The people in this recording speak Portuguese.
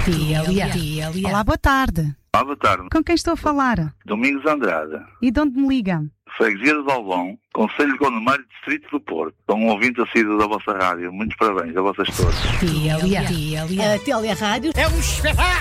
TLA. Olá, boa tarde. Olá, boa tarde. Com quem estou a falar? Domingos Andrade. E de onde me liga? Freguesia de Valbom, Concelho de Gondomar, Distrito do Porto. Sou um ouvinte assíduo da vossa rádio. Muitos parabéns a vocês todos. TLA. A TLA Rádio É um espetáculo!